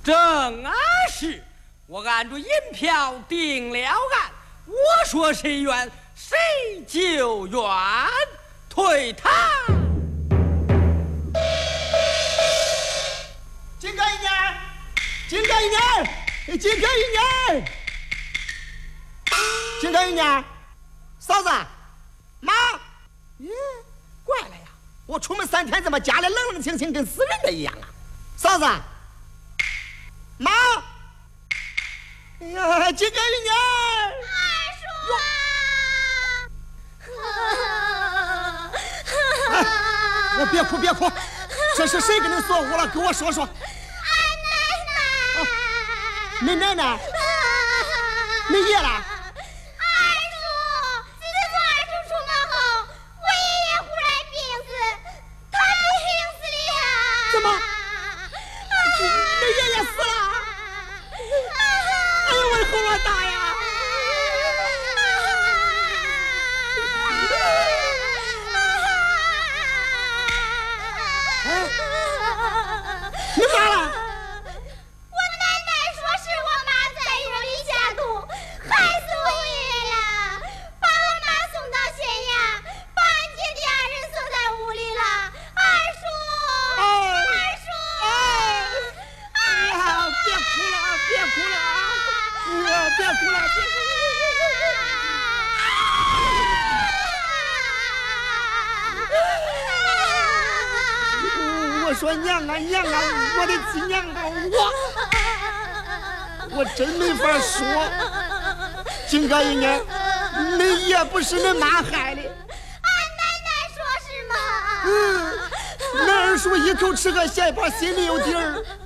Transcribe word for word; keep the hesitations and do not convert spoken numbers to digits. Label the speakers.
Speaker 1: 正是，我按着银票定了案，我说谁冤谁就冤，退堂。
Speaker 2: 警告一年，警告一年，警告一年，警告一年，嫂子，妈，咦，怪了呀，我出门三天，怎么家里冷冷清清，跟死人的一样啊？嫂子，妈，哎呀，警告一年，二叔，哎，别哭别哭，这是谁给你锁屋了？跟我说说。你奶奶，你爷了？
Speaker 3: 二叔，自从二叔出门后，我爷爷忽然病死，他病死了呀！
Speaker 2: 怎么？你爷爷死了？哎呦，我的喉咙大呀！哎，你咋了？我说娘啊娘啊，我的娘啊，我我真没法说。警告一年，你爷不是你妈害的。
Speaker 3: 俺奶奶说是吗？
Speaker 2: 嗯，那二叔一口吃个咸，把心里有底儿。